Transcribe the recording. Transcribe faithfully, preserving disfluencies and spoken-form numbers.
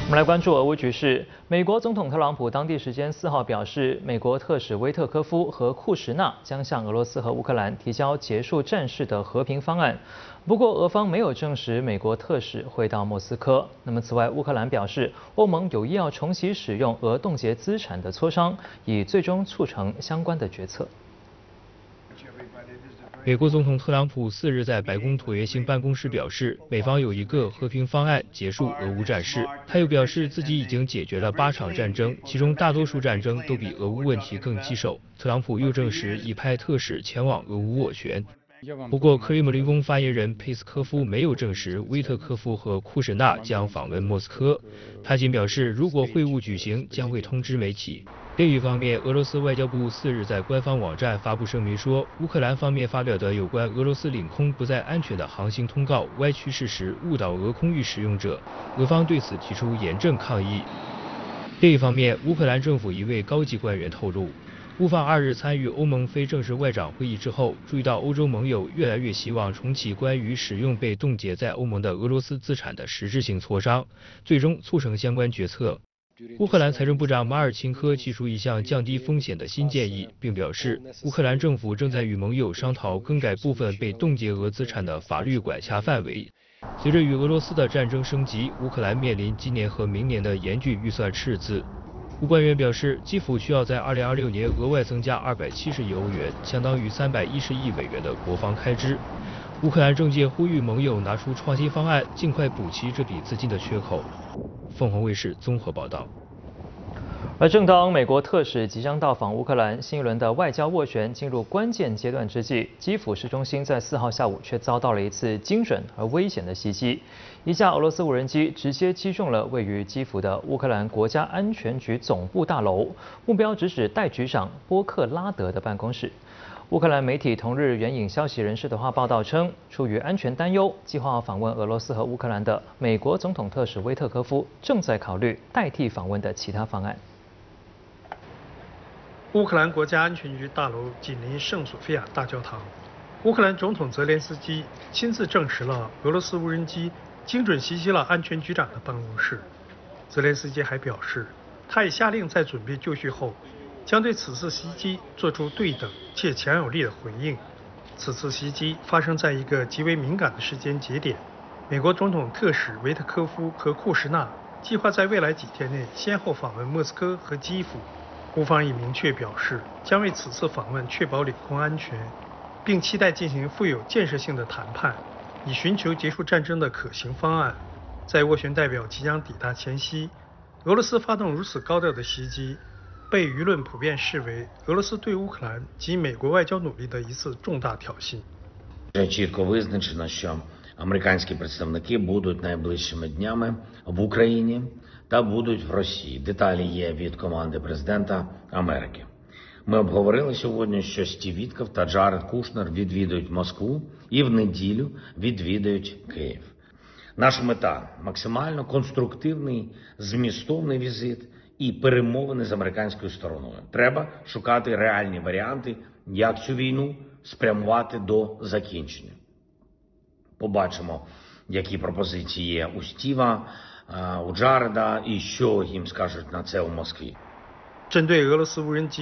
我们来关注俄乌局势。美国总统特朗普当地时间四号表示，美国特使威特科夫和库什纳将向俄罗斯和乌克兰提交结束战事的和平方案。不过，俄方没有证实美国特使会到莫斯科。那么，此外，乌克兰表示，欧盟有意要重启使用俄冻结资产的磋商，以最终促成相关的决策。 美国总统特朗普四日在白宫椭圆形办公室表示，美方有一个和平方案结束俄乌战事。他又表示，自己已经解决了八场战争，其中大多数战争都比俄乌问题更棘手。特朗普又证实已派特使前往俄乌斡旋。 不过，克里姆林宫发言人佩斯科夫没有证实威特科夫和库什纳将访问莫斯科，他仅表示，如果会晤举行，将会通知媒体。另一方面，俄罗斯外交部四日在官方网站发布声明说，乌克兰方面发表的有关俄罗斯领空不再安全的航行通告歪曲事实，误导俄空域使用者，俄方对此提出严正抗议。另一方面，乌克兰政府一位高级官员透露。 乌方二日参与欧盟非正式外长会议之后，注意到欧洲盟友越来越希望重启关于使用被冻结在欧盟的俄罗斯资产的实质性磋商，最终促成相关决策。乌克兰财政部长马尔钦科提出一项降低风险的新建议，并表示，乌克兰政府正在与盟友商讨更改部分被冻结俄资产的法律管辖范围。随着与俄罗斯的战争升级，乌克兰面临今年和明年的严峻预算赤字。 乌官员表示，基辅需要在二零二六年额外增加二百七十亿欧元，相当于三百一十亿美元的国防开支。乌克兰政界呼吁盟友拿出创新方案，尽快补齐这笔资金的缺口。凤凰卫视综合报道。 而正当美国特使即将到访乌克兰，新一轮的外交斡旋进入关键阶段之际，基辅市中心在四号下午却遭到了一次精准而危险的袭击。一架俄罗斯无人机直接击中了位于基辅的乌克兰国家安全局总部大楼，目标直指代局长波克拉德的办公室。 乌克兰媒体同日援引消息人士的话报道称，出于安全担忧，计划访问俄罗斯和乌克兰的美国总统特使威特科夫正在考虑代替访问的其他方案。 乌克兰国家安全局大楼紧邻圣索菲亚大教堂。乌克兰总统泽连斯基亲自证实了俄罗斯无人机精准袭击了安全局长的办公室。泽连斯基还表示，他已下令在准备就绪后，将对此次袭击做出对等且强有力的回应。此次袭击发生在一个极为敏感的时间节点。美国总统特使维特科夫和库什纳计划在未来几天内先后访问莫斯科和基辅。 乌方已明确表示，将为此次访问确保领空安全，并期待进行富有建设性的谈判，以寻求结束战争的可行方案。在斡旋代表即将抵达前夕，俄罗斯发动如此高调的袭击，被舆论普遍视为俄罗斯对乌克兰及美国外交努力的一次重大挑衅。 Чітко визначено, що американські представники будуть найближчими днями в Україні та будуть в Росії. Деталі є від команди президента Америки. Ми обговорили сьогодні, що Стів Вітков та Джаред Кушнер відвідують Москву і в неділю відвідають Київ. Наша мета – максимально конструктивний, змістовний візит і перемовини з американською стороною. Треба шукати реальні варіанти, як цю війну спрямувати до закінчення. Побачимо, які пропозиції є у Стіва, у Джареда і що їм скажуть на це у Москві. 针对俄罗斯无人机